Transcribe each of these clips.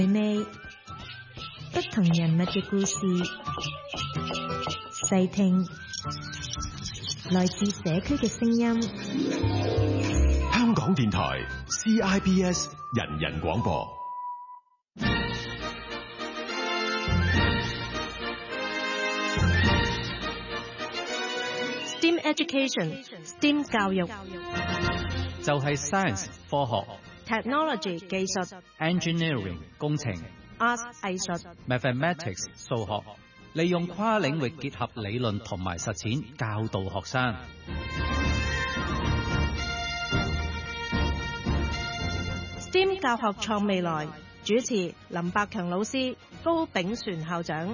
味不同人物嘅故事，細聽來自社區嘅聲音。 香港電台 CIBS 人人廣播。 STEM Education，STEM 教育就係 science 科學、 technology 技術、 engineering 工程、 art 藝術、 mathematics 數學，利用跨領域結合理論同埋實踐教導學生。 STEM 教學創未來，主持林百強老師、高炳璇校長。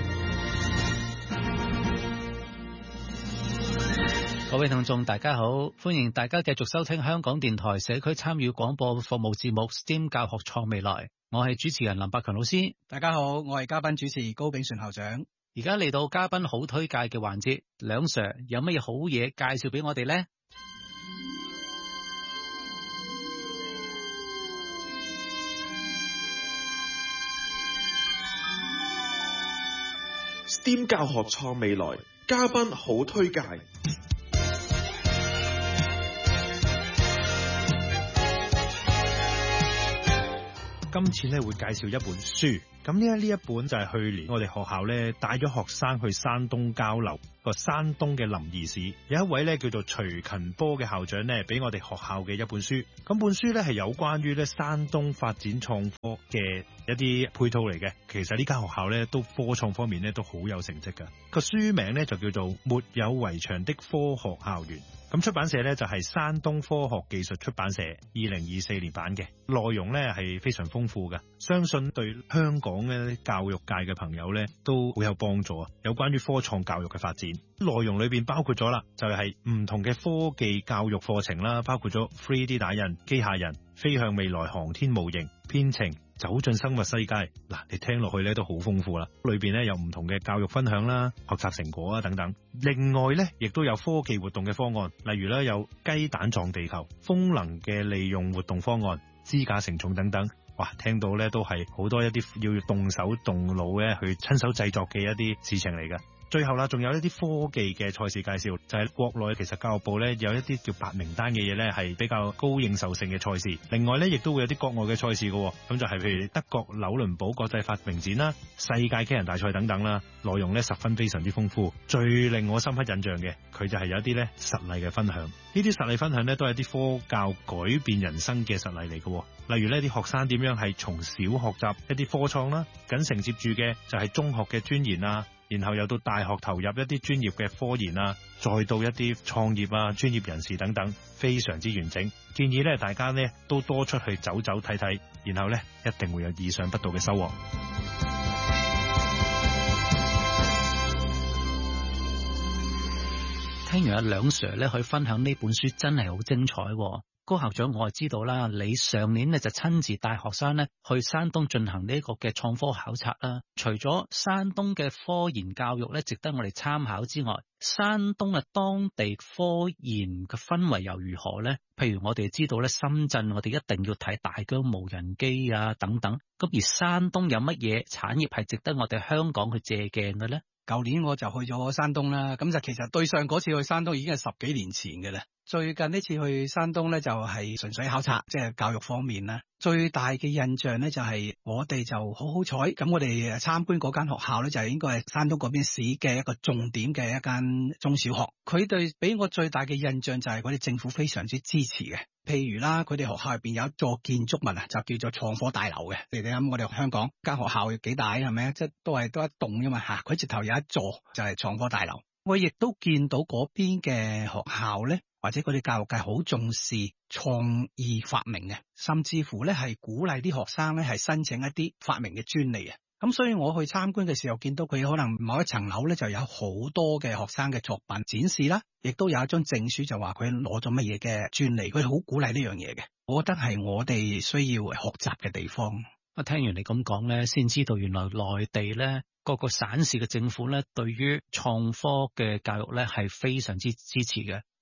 各位聽眾大家好，歡迎大家繼續收聽香港電台社區參與廣播服務節目 STEM 教學創未來，我係主持人林百強老師。 大家好，我係嘉賓主持高炳璇校長。 而家嚟到嘉賓好推介嘅環節，梁 Sir 有乜嘢好嘢介紹俾我哋呢？ STEM 教學創未來，嘉賓好推介。 今次咧會介紹一本書，咁呢一本就係去年我哋學校咧帶咗學生去山東交流，個山東嘅臨沂市有一位咧叫做徐勤波嘅校長咧俾我哋學校嘅一本書，咁本書咧係有關於咧山東發展創科嘅一啲配套嚟嘅。其實呢間學校咧都科創方面咧都好有成績噶，個書名咧就叫做沒有圍牆的科學校園。咁出版社咧就係山東科學技術出版社，2024年版嘅，內容咧係非常豐富嘅，相信對香港嘅教育界嘅朋友咧都好有幫助啊！有關於科創教育嘅發展，內容裏邊包括咗啦，就係唔同嘅科技教育課程啦，包括咗 3D 打印、機械人、飛向未來航天模型、編程、走進生物世界。嗱，你聽落去咧都好豐富啦，裏邊咧有唔同嘅教育分享啦、學習成果啊等等。另外咧，亦都有科技活動嘅方案，例如咧有雞蛋撞地球、風能嘅利用活動方案、支架承重等等。哇，聽到咧都係好多一啲要動手動腦咧去親手製作嘅一啲事情嚟嘅。最後啦，仲有一啲科技嘅賽事介紹，就係國內其實教育部咧有一啲叫白名單嘅嘢咧，係比較高認受性嘅賽事。另外咧，亦都會有啲國外嘅賽事嘅，咁就係譬如德國紐倫堡國際發明展啦、世界機人大賽等等啦，內容咧十分非常之豐富。最令我深刻印象嘅，佢就係有一啲咧實例嘅分享。呢啲實例分享咧都係啲科教改變人生嘅實例嚟嘅。例如呢啲學生點樣係從小學習一啲科創啦，緊承接住嘅就係中學嘅專研啊。然後又到大學投入一啲專業嘅科研啊，再到一啲創業啊、專業人士等等，非常之完整。建議咧大家咧都多出去走走睇睇，然後咧一定會有意想不到嘅收穫。 聽完阿梁 Sir 咧去分享呢本書真係好精彩喎。高校長，我係知道啦，你上年咧就親自帶學生咧去山東進行呢個嘅創科考察啦。除咗山東嘅科研教育咧值得我哋參考之外，山東嘅當地科研嘅氛圍又如何咧？譬如我哋知道咧，深圳我哋一定要睇大疆無人機啊等等。咁而山東有乜嘢產業係值得我哋香港去借鏡嘅咧？ 舊年我就去咗山東啦，咁就其實對上嗰次去山東已經係10幾年前嘅啦。最近呢次去山東咧就係純粹考察，即係教育方面啦。最大嘅印象咧就係我哋就好好彩，咁我哋參觀嗰間學校咧就係應該係山東嗰邊市嘅一個重點嘅一間中小學。佢哋俾我最大嘅印象就係佢哋政府非常之支持嘅。譬如啦，佢哋學校入邊有一座建築物啊，就叫做創科大樓嘅。你哋諗我哋香港間學校幾大係咪啊？即係都係得一棟啫嘛嚇，佢直頭有一座就係創科大樓。我亦都見到嗰邊嘅學校咧，或者佢哋教育界好重視創意發明嘅，甚至乎咧係鼓勵啲學生咧係申請一啲發明嘅專利啊。咁所以我去參觀嘅時候，見到佢可能某一層樓咧就有好多嘅學生嘅作品展示啦，亦都有一張證書就話佢攞咗乜嘢嘅專利，佢好鼓勵呢樣嘢嘅。我覺得係我哋需要學習嘅地方。 我聽完你咁講咧，先知道原來內地咧各個省市嘅政府咧對於創科嘅教育咧係非常之支持嘅。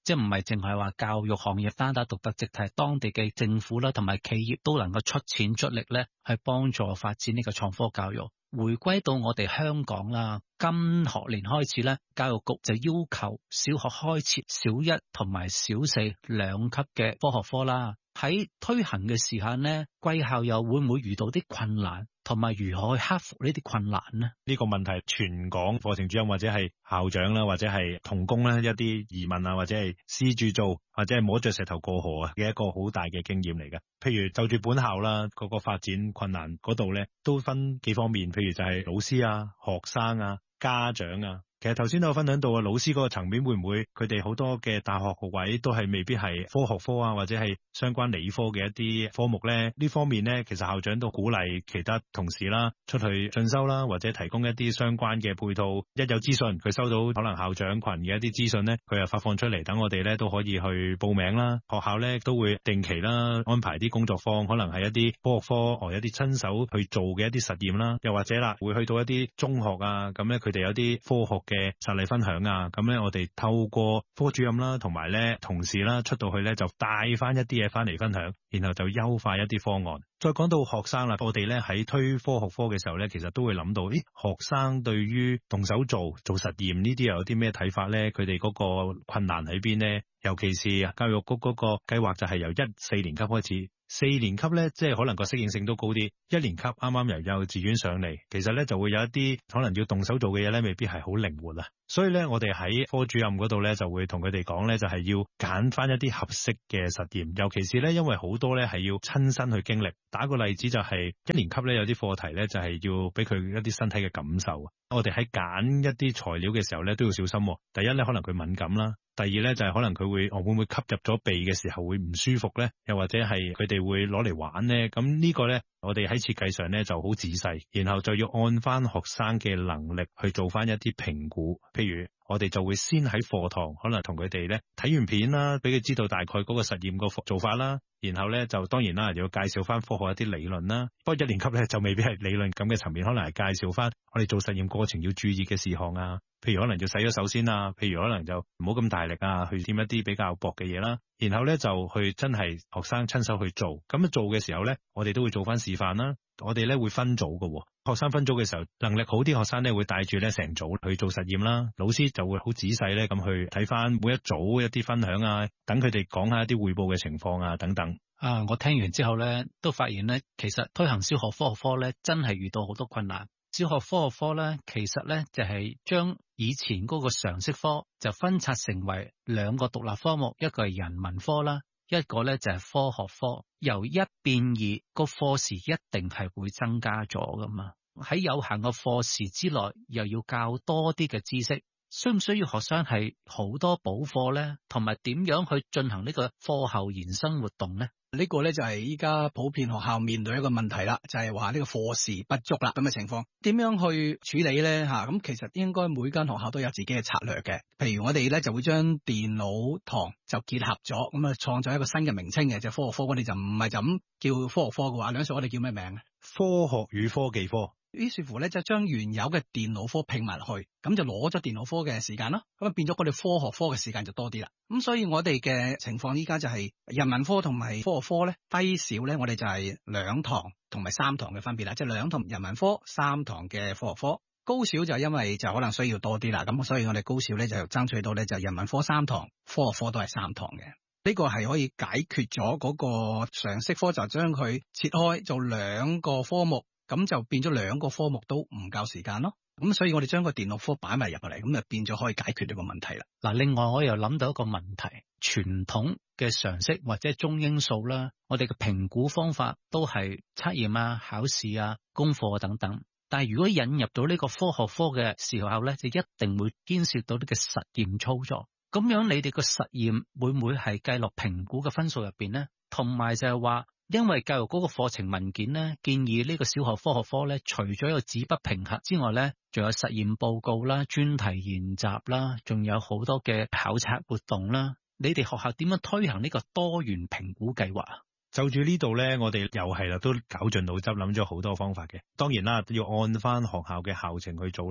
即係唔係淨係話教育行業單打獨鬥，直係當地嘅政府啦，同埋企業都能夠出錢出力咧，去幫助發展呢個創科教育。回歸到我哋香港啦，今學年開始咧，教育局就要求小學開設小一同埋小四兩級嘅科學科啦。喺推行嘅時間呢，貴校又會唔會遇到啲困難，同埋如何去克服呢啲困難呢？ 呢個問題，全港課程主任或者係校長啦，或者係同工啦，一啲疑問啊，或者係試住做，或者係摸着石頭過河啊嘅一個好大嘅經驗嚟嘅。譬如就住本校啦，嗰個發展困難嗰度咧，都分幾方面。譬如就係老師啊、學生啊、家長啊。其實頭先都有分享到啊，老師嗰個層面會唔會佢哋好多嘅大學學位都係未必係科學科啊，或者係相關理科嘅一啲科目咧？呢方面咧，其實校長都鼓勵其他同事啦出去進修啦，或者提供一啲相關嘅配套。一有資訊，佢收到可能校長群嘅一啲資訊咧，佢又發放出嚟，等我哋咧都可以去報名啦。學校咧都會定期啦安排啲工作坊，可能係一啲科學科或一啲親手去做嘅一啲實驗啦，又或者啦會去到一啲中學啊，咁咧佢哋有啲科學嘅實例分享啊，咁咧我哋透過科主任啦，同埋咧同事啦出到去咧就帶翻一啲嘢翻嚟分享，然後就優化一啲方案。再講到學生啦，我哋咧喺推科學科嘅時候咧，其實都會諗到，咦，學生對於動手做實驗呢啲又有啲咩睇法咧？佢哋嗰個困難喺邊咧？尤其是教育局嗰個計劃就係由4年級開始。4年級咧，即係可能個適應性都高啲。1年級啱啱由幼稚園上嚟，其實咧就會有一啲可能要動手做嘅嘢咧，未必係好靈活啊。所以咧，我哋喺科主任嗰度咧，就會同佢哋講咧，就係要揀翻一啲合適嘅實驗。尤其是咧，因為好多咧係要親身去經歷。打個例子就係1年級咧，有啲課題咧就係要俾佢一啲身體嘅感受。我哋喺揀一啲材料嘅時候咧，都要小心。第一咧，可能佢敏感啦。第二咧就係可能佢會唔會吸入咗鼻嘅時候會唔舒服咧？又或者係佢哋會攞嚟玩咧？咁呢個咧，我哋喺設計上咧就好仔細，然後就要按翻學生嘅能力去做翻一啲評估。譬如我哋就會先喺課堂可能同佢哋咧睇完片啦，俾佢知道大概嗰個實驗個做法啦。然後咧就當然啦，要介紹翻科學一啲理論啦。不過1年級咧就未必係理論咁嘅層面，可能係介紹翻我哋做實驗過程要注意嘅事項啊。譬如可能要洗咗手先啊，譬如可能就唔好咁大力啊，去掂一啲比較薄嘅嘢啦。然後咧就去真係學生親手去做。咁做嘅時候咧，我哋都會做翻示範啦。我哋咧會分組嘅，學生分組嘅時候能力好啲學生咧會帶住咧成組去做實驗啦。老師就會好仔細咧咁去睇翻每一組一啲分享啊，等佢哋講下一啲匯報嘅情況啊等等。 我聽完之後咧都發現咧，其實推行小學科學科咧真係遇到好多困難。小學科學科咧其實咧就係將以前嗰個常識科就分拆成為2個獨立科目，一個係人文科啦，一個咧就係科學科。由1變2，個課時一定係會增加咗噶嘛。喺有限嘅課時之內，又要教多啲嘅知識，需唔需要學生係好多補課咧？同埋點樣去進行呢個課後延伸活動咧？ 呢個咧就係依家普遍學校面對一個問題啦，就係話呢個課時不足啦咁嘅情況，點樣去處理咧？咁其實應該每間學校都有自己嘅策略嘅。譬如我哋咧就會將電腦堂就結合咗，咁啊創造一個新嘅名稱嘅，就科學科。我哋就唔係就咁叫科學科嘅話，梁 Sir我哋叫咩名啊？ 科學與科技科。 於是乎咧，就將原有嘅電腦科拼埋去，咁就攞咗電腦科嘅時間咯，咁啊變咗我哋科學科嘅時間就多啲啦。咁所以我哋嘅情況依家就係人文科同埋科學科咧低少咧，我哋就係2堂同埋3堂嘅分別啦，即係2堂人文科3堂嘅科學科。高小就因為就可能需要多啲啦，咁所以我哋高小咧就爭取到咧就人文科3堂，科學科都係3堂嘅。呢個係可以解決咗嗰個常識科，就將佢切開做2個科目。咁就變咗2個科目都唔夠時間咯，咁所以我哋將個電腦科擺埋入嚟，咁就變咗可以解決呢個問題啦。 嗱，另外我又諗到一個問題，傳統嘅常識或者中英數啦，我哋嘅評估方法都係測驗啊、考試啊、功課等等，但係如果引入到呢個科學科嘅時候咧，就一定會牽涉到呢個實驗操作。咁樣你哋個實驗會唔會係計落評估嘅分數入邊呢？同埋就係話，因為教育嗰個課程文件咧，建議呢個小學科學科咧，除咗有紙筆評核之外咧，仲有實驗報告啦、專題研習啦，仲有好多嘅考察活動啦。你哋學校點樣推行呢個多元評估計劃啊？ 就住呢度咧，我哋又係啦，都絞盡腦汁諗咗好多方法嘅。當然啦，要按翻學校嘅校程去做啦。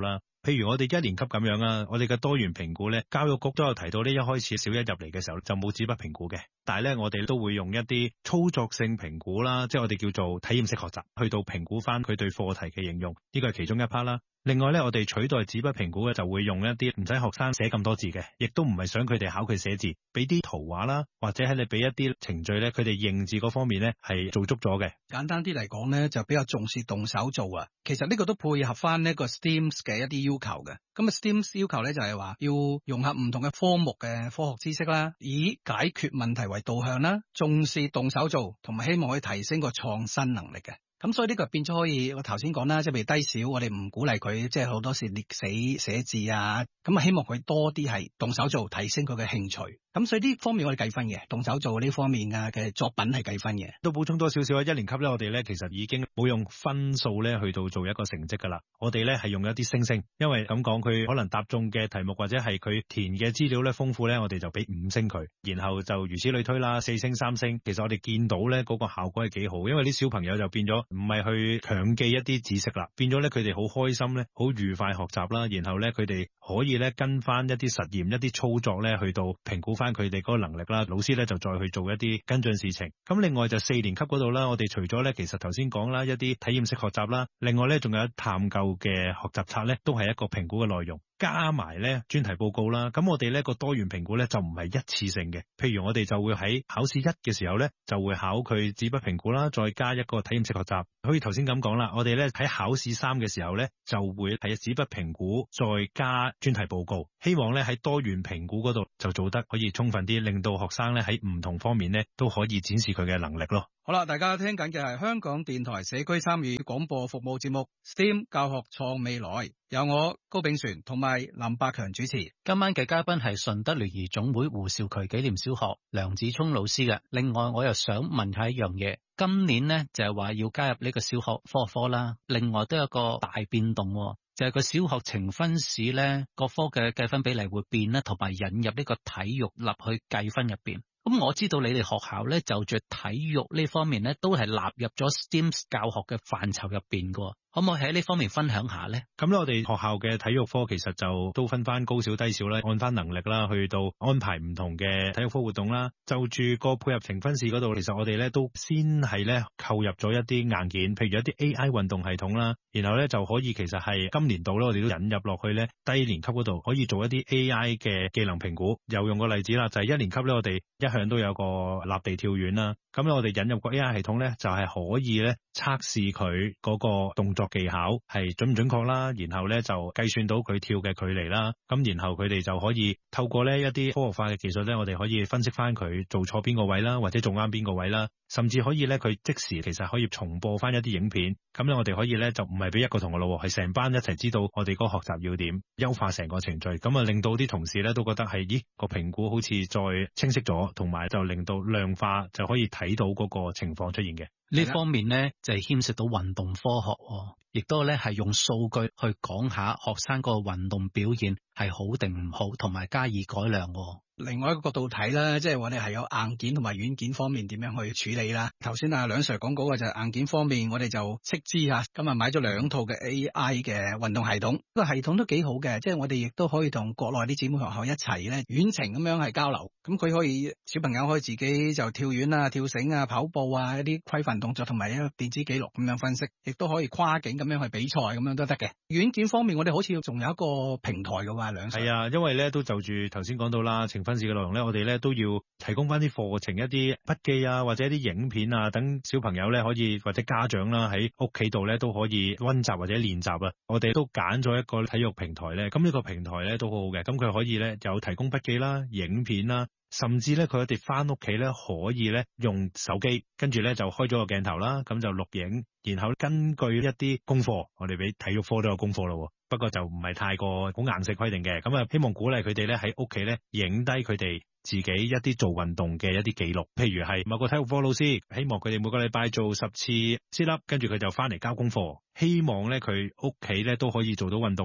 譬如我哋1年級咁樣啊，我哋嘅多元評估咧，教育局都有提到呢，一開始小一入嚟嘅時候就冇紙筆評估嘅，但係咧我哋都會用一啲操作性評估啦，即係我哋叫做體驗式學習，去到評估翻佢對課題嘅應用，呢個係其中一 part 啦。另外咧，我哋取代紙筆評估嘅就會用一啲唔使學生寫咁多字嘅，亦都唔係想佢哋考佢寫字，俾啲圖畫啦，或者係你俾一啲程序咧，佢哋認字嗰方面咧係做足咗嘅。 簡單啲嚟講咧，就比較重視動手做啊。其實呢個都配合翻呢個 STEAM 嘅一啲要求嘅。咁啊 STEAM 要求咧就係話要融合唔同嘅科目嘅科學知識啦，以解決問題為導向啦，重視動手做，同埋希望可以提升個創新能力嘅。咁所以呢個變咗可以，我頭先講啦，即係譬如低小，我哋唔鼓勵佢，即係好多時列死寫字啊，咁啊希望佢多啲係動手做，提升佢嘅興趣。咁所以呢方面我哋計分嘅，動手做呢方面嘅作品係計分嘅。 都補充多少少啊，1年級咧，我哋咧其實已經冇用分數咧去到做一個成績噶啦，我哋咧係用一啲星，因為咁講佢可能答中嘅題目或者係佢填嘅資料咧豐富咧，我哋就俾5星佢，然後就如此類推啦，4星、3星。其實我哋見到咧嗰個效果係幾好，因為啲小朋友就變咗唔係去強記一啲知識啦，變咗咧佢哋好開心咧，好愉快學習啦，然後咧佢哋可以咧跟翻一啲實驗、一啲操作咧去到評估翻佢哋嗰個能力啦，老師咧就再去做一啲跟進事情。咁另外就4年級嗰度啦，我哋除咗咧其實頭先講啦一啲體驗式學習啦，另外咧仲有探究嘅學習冊咧，都係一個評估嘅內容。加埋咧專題報告啦，咁我哋呢個多元評估咧就唔係一次性嘅，譬如我哋就會喺考試1嘅時候咧就會考佢紙筆評估啦，再加一個體驗式學習。好似頭先咁講啦，我哋咧喺考試3嘅時候咧就會係紙筆評估再加專題報告，希望咧喺多元評估嗰度就做得可以充分啲，令到學生咧喺唔同方面咧都可以展示佢嘅能力咯。 好啦，大家聽緊嘅係香港電台社區參與廣播服務節目 STEAM 教學創未來，由我高炳璇同埋林百強主持。 今晚嘅嘉賓係順德聯誼總會胡兆渠紀念小學梁子聰老師嘅。另外我又想問下一樣嘢，今年呢就係話要加入呢個小學科學科啦，另外都有個大變動，就係個小學呈分試呢各科嘅計分比例會變啦，同埋引入呢個體育立去計分入邊。咁我知道你哋學校咧就住體育呢方面咧都係納入咗 STEAM 教學嘅範疇入邊嘅，可唔可以喺呢方面分享下咧？ 咁咧我哋學校嘅體育科其實就都分翻高小低小啦，按翻能力啦，去到安排唔同嘅體育科活動啦。就住個配合呈分試嗰度，其實我哋咧都先係咧購入咗一啲硬件，譬如一啲 AI 運動系統啦，然後咧就可以其實係今年度咧我哋都引入落去咧低年級嗰度可以做一啲 AI 嘅技能評估。又用個例子啦，就係1年級咧我哋一向都有個立地跳遠啦，咁咧我哋引入個 AI 系統咧就係可以咧測試佢嗰個動作技巧係準唔準確啦，然後咧就計算到佢跳嘅距離啦，咁然後佢哋就可以透過呢一啲科學化嘅技術咧，我哋可以分析翻佢做錯邊個位啦，或者做啱邊個位啦，甚至可以咧佢即時其實可以重播翻一啲影片，咁咧我哋可以咧就唔係俾一個同學咯，係成班一齊知道我哋嗰個學習要點，優化成個程序，咁啊令到啲同事咧都覺得係個評估好似再清晰咗，同埋就令到量化就可以睇到嗰個情況出現嘅。 呢方面咧就係牽涉到運動科學，亦都咧係用數據去講下學生個運動表現係好定唔好，同埋加以改良。 另外一個角度睇啦，即係我哋係有硬件同埋軟件方面點樣去處理啦。頭先梁 Sir 講嗰個就係硬件方面，我哋就斥資啊，今日買咗2套嘅 AI 嘅運動系統，個系統都幾好嘅，即係我哋亦都可以同國內啲姊妹學校一齊咧遠程咁樣係交流。咁佢可以小朋友可以自己就跳遠啊、跳繩啊、跑步啊一啲規範動作，同埋一個電子記錄咁樣分析，亦都可以跨境咁樣去比賽咁樣都得嘅。軟件方面，我哋好似仲有一個平台嘅話，梁 Sir。係啊，因為咧都就住頭先講到啦，分試嘅內容咧，我哋咧都要提供翻啲課程一啲筆記啊，或者一啲影片啊，等小朋友咧可以或者家長啦喺屋企度咧都可以溫習或者練習啊。我哋都揀咗一個體育平台咧，咁呢個平台咧都好好嘅，咁佢可以咧有提供筆記啦、影片啦，甚至咧佢哋翻屋企咧可以咧用手機，跟住咧就開咗個鏡頭啦，咁就錄影，然後根據一啲功課，我哋俾體育科都有功課咯。不過就唔係太過好硬性規定嘅，咁啊希望鼓勵佢哋咧喺屋企咧影低佢哋自己一啲做運動嘅一啲記錄，譬如係某個體育科老師希望佢哋每個禮拜做10次 sit up，跟住佢就翻嚟交功課，希望咧佢屋企咧都可以做到運動啦。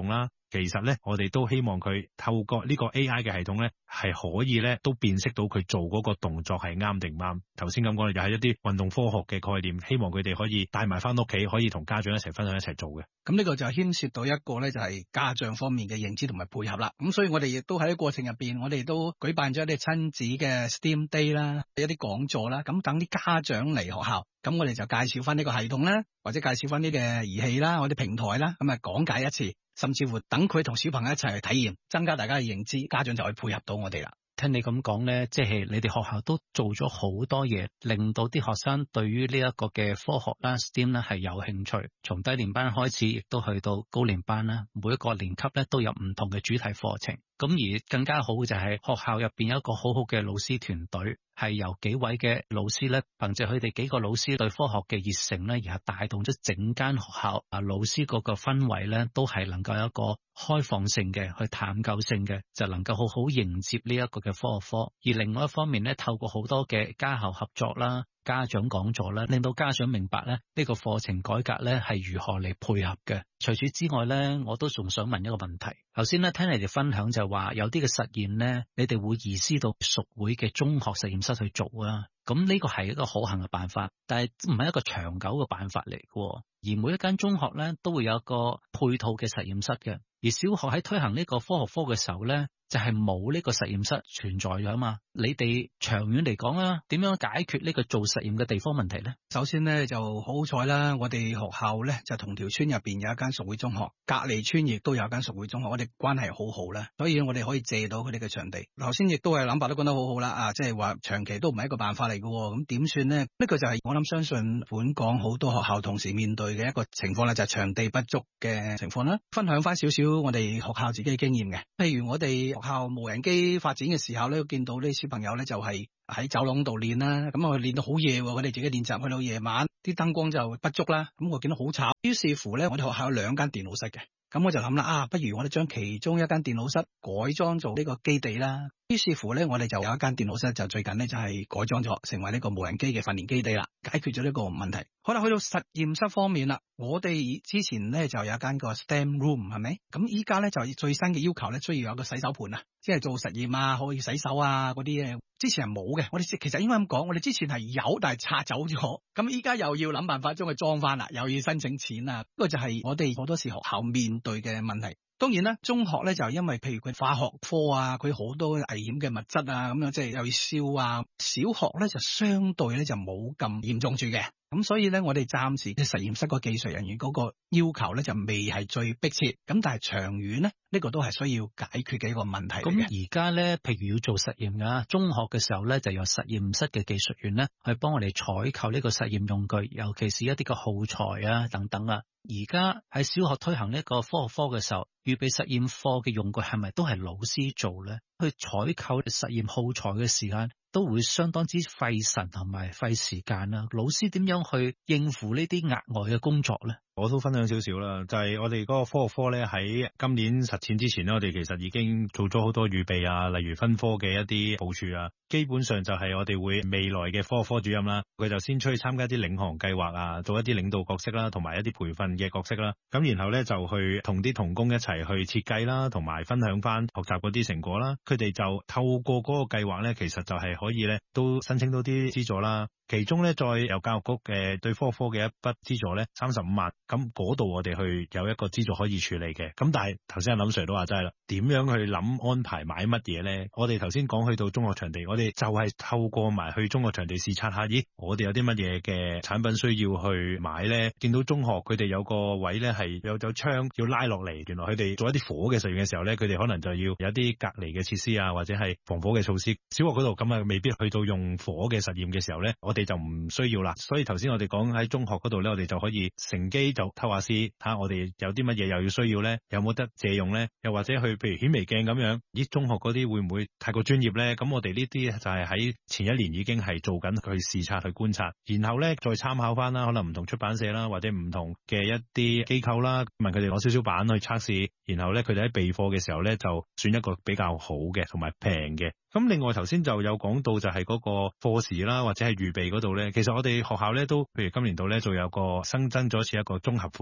其實咧我哋都希望佢透過呢個 AI 嘅系統咧，係可以咧都辨識到佢做嗰個動作係啱定唔啱。頭先咁講又係一啲運動科學嘅概念，希望佢哋可以帶埋翻屋企，可以同家長一齊分享一齊做嘅。 咁呢個就牽涉到一個咧，就係家長方面嘅認知同埋配合啦。咁所以我哋亦都喺過程入邊，我哋都舉辦咗一啲親子嘅 STEAM Day 啦，一啲講座啦。咁等啲家長嚟學校，咁我哋就介紹翻呢個系統啦，或者介紹翻呢啲儀器啦，或者平台啦，咁啊講解一次，甚至乎等佢同小朋友一齊去體驗，增加大家嘅認知，家長就可以配合到我哋啦。 聽你咁講咧，即係你哋學校都做咗好多嘢，令到啲學生對於呢一個嘅科學啦、STEAM 咧係有興趣。從低年班開始，亦都去到高年班啦，每一個年級咧都有唔同嘅主題課程。咁而更加好嘅就係學校入邊有一個好好嘅老師團隊，係由幾位嘅老師咧，憑借佢哋幾個老師對科學嘅熱誠咧，而係帶動咗整間學校老師嗰個氛圍咧，都係能夠有一個開放性嘅、去探究性嘅，就能夠好好迎接呢一個嘅科學科。而另外一方面咧，透過好多嘅家校合作啦、家長講座啦，令到家長明白咧呢個課程改革咧係如何嚟配合嘅。除此之外咧，我都仲想問一個問題。頭先咧聽你哋分享就話有啲嘅實驗咧，你哋會移師到屬會嘅中學實驗室去做啊。咁呢個係一個可行嘅辦法，但係唔係一個長久嘅辦法嚟嘅。而每一間中學咧都會有一個配套嘅實驗室嘅。而小學喺推行呢個科學科嘅時候咧，就係冇呢個實驗室存在嘅嘛。你哋長遠嚟講啊，點樣解決呢個做實驗嘅地方問題咧？ 首先咧就好彩啦，我哋學校咧就同條村入邊有一間屬會中學，隔離村亦都有一間屬會中學，我哋關係好好啦，所以我哋可以借到佢哋嘅場地。頭先亦都係諗法都講得好好啦，即係話長期都唔係一個辦法嚟嘅，咁點算呢？呢個就係我諗相信本港好多學校同時面對嘅一個情況啦，就係場地不足嘅情況啦。分享翻少少我哋學校自己嘅經驗嘅，譬如我哋學校無人機發展嘅時候咧，見到啲小朋友咧就係喺走廊度練啦，咁我練到好夜，佢哋自己練習去到夜晚，啲燈光就不足啦，咁我見到好慘。於是乎咧，我哋學校有2間電腦室嘅，咁我就諗啦，不如我哋將其中一間電腦室改裝做呢個基地啦。於是乎咧，我哋就有一間電腦室，就最近咧就係改裝咗成為呢個無人機嘅訓練基地啦，解決咗呢個問題。好啦，去到實驗室方面啦，我哋之前咧就有一間個 STEM room 係咪？咁依家咧就最新嘅要求咧，需要有個洗手盆啊，即係做實驗啊，可以洗手啊嗰啲嘢。之前係冇嘅，我哋其實應該咁講，我哋之前係有，但係拆走咗。咁依家又要諗辦法將佢裝翻啦，又要申請錢啊。呢個就係我哋好多時學校面對嘅問題。當然啦，中學咧就因為譬如佢化學科啊，佢好多危險嘅物質啊，咁樣即係又要燒啊。小學咧就相對咧就冇咁嚴重住嘅。咁所以咧，我哋暫時嘅實驗室個技術人員嗰個要求咧就未係最迫切。咁但係長遠咧，呢個都係需要解決嘅一個問題嚟嘅。 咁而家咧，譬如要做實驗㗎，中學嘅時候咧，就由實驗室嘅技術員咧去幫我哋採購呢個實驗用具，尤其是一啲嘅耗材啊等等啊。而家喺小學推行呢個科學科嘅時候，預備實驗課嘅用具係咪都係老師做咧？去採購實驗耗材嘅時間都會相當之費神同埋費時間啦。老師點樣去應付呢啲額外嘅工作咧？ 我都分享少少啦，就係我哋嗰個科學科咧喺今年實踐之前咧，我哋其實已經做咗好多預備啊，例如分科嘅一啲部署啊。基本上就係我哋會未來嘅科學科主任啦，佢就先出去參加一啲領航計劃啊，做一啲領導角色啦，同埋一啲培訓嘅角色啦。咁然後咧就去同啲同工一齊去設計啦，同埋分享翻學習嗰啲成果啦。佢哋就透過嗰個計劃咧，其實就係可以咧都申請到啲資助啦。其中咧再由教育局嘅對科學科嘅一筆資助咧35萬，咁嗰度我哋去有一個資助可以處理嘅。咁但係頭先阿林 Sir 都話齋啦，點樣去諗安排買乜嘢咧？我哋頭先講去到中學場地，我哋就係透過埋去中學場地視察下，咦，我哋有啲乜嘢嘅產品需要去買咧？見到中學佢哋有個位咧係有槍要拉落嚟，原來佢哋做一啲火嘅實驗嘅時候咧，佢哋可能就要有啲隔離嘅設施啊，或者係防火嘅措施。小學嗰度咁啊，未必去到用火嘅實驗嘅時候咧，我哋就唔需要啦。所以頭先我哋講喺中學嗰度咧，我哋就可以乘機就偷下師，睇下我哋有啲乜嘢又要需要咧，有冇得借用咧？又或者去譬如顯微鏡咁樣，咦，中學嗰啲會唔會太過專業咧？咁我哋呢啲就係喺前一年已經係做緊去視察去觀察，然後咧再參考翻啦，可能唔同出版社啦，或者唔同嘅一啲機構啦，問佢哋攞少少版去測試，然後咧佢哋喺備課嘅時候咧就選一個比較好嘅同埋平嘅。咁另外頭先就有講到就係嗰個課時啦，或者係預備嗰度咧，其實我哋學校咧都譬如今年度咧就有個新增咗一次一個綜合課嘅。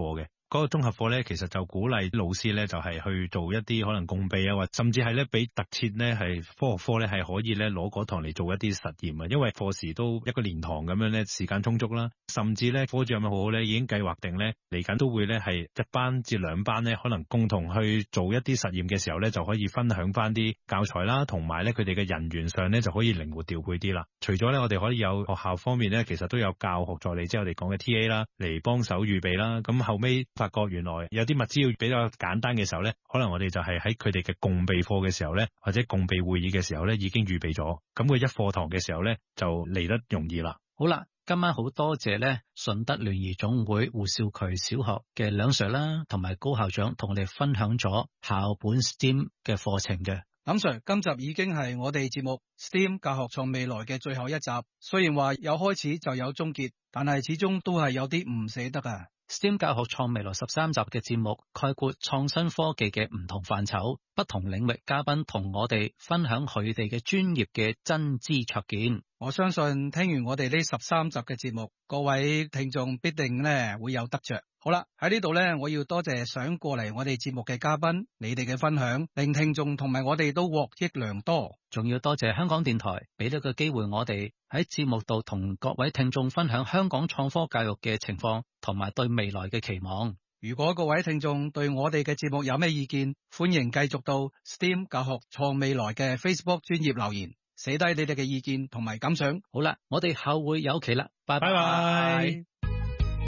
嗰個綜合課咧，其實就鼓勵老師咧，就係去做一啲可能共備啊，或甚至係咧俾特設咧係科學科咧係可以咧攞嗰堂嚟做一啲實驗啊。因為課時都一個連堂咁樣咧，時間充足啦。甚至咧科主任好好咧，已經計劃定咧嚟緊都會咧係一班至兩班咧，可能共同去做一啲實驗嘅時候咧，就可以分享翻啲教材啦，同埋咧佢哋嘅人員上咧就可以靈活調配啲啦。除咗咧我哋可以有學校方面咧，其實都有教學助理，即係我哋講嘅 TA 啦，嚟幫手預備啦。咁後尾發覺原來有啲物資要比較簡單嘅時候咧，可能我哋就係喺佢哋嘅共備課嘅時候咧，或者共備會議嘅時候咧，已經預備咗。咁佢一課堂嘅時候咧，就嚟得容易啦。 好啦，今晚好多謝咧順德聯誼總會胡少渠小學嘅梁 Sir 啦，同埋高校長同我哋分享咗校本 STEAM 嘅課程嘅。 林 Sir， 今集已經係我哋節目 STEAM 教學創未來嘅最後一集。雖然話有開始就有終結，但係始終都係有啲唔捨得啊。 STEAM 教學創未來13集嘅節目，概括創新科技嘅唔同範疇，不同領域嘉賓同我哋分享佢哋嘅專業嘅真知灼見。 我相信聽完我哋呢13集嘅節目，各位聽眾必定咧會有得着。好啦，喺呢度咧，我要多謝想過嚟我哋節目嘅嘉賓，你哋嘅分享令聽眾同埋我哋都獲益良多。 仲要多謝香港電台俾呢個機會我哋喺節目度同各位聽眾分享香港創科教育嘅情況同埋對未來嘅期望。 如果各位聽眾對我哋嘅節目有咩意見，歡迎繼續到 STEAM 教學創未來嘅 Facebook 專頁留言，寫低你哋嘅意見同埋感想。 好啦，我哋後會有期啦，拜拜。 拜拜。